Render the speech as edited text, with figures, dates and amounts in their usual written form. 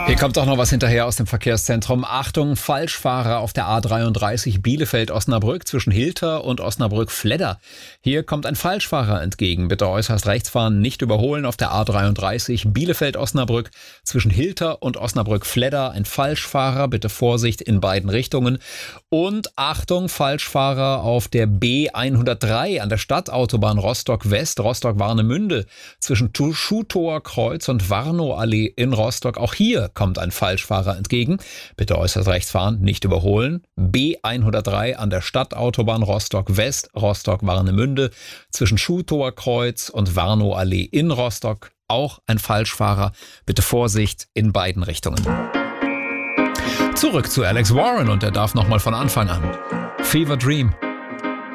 Hier kommt auch noch was hinterher aus dem Verkehrszentrum. Achtung, Falschfahrer auf der A33 Bielefeld-Osnabrück zwischen Hilter und Osnabrück-Fledder. Hier kommt ein Falschfahrer entgegen. Bitte äußerst rechts fahren, nicht überholen auf der A33 Bielefeld-Osnabrück zwischen Hilter und Osnabrück-Fledder. Ein Falschfahrer, bitte Vorsicht in beiden Richtungen. Und Achtung, Falschfahrer auf der B103 an der Stadtautobahn Rostock-West, Rostock-Warnemünde zwischen Schuhtorkreuz und Warnow-Allee in Rostock. Auch hier kommt ein Falschfahrer entgegen. Bitte äußerst rechts fahren, nicht überholen. B103 an der Stadtautobahn Rostock-West, Rostock-Warnemünde zwischen Schuhtorkreuz und Warnow-Allee in Rostock. Auch ein Falschfahrer. Bitte Vorsicht in beiden Richtungen. Zurück zu Alex Warren und er darf nochmal von Anfang an. Fever Dream.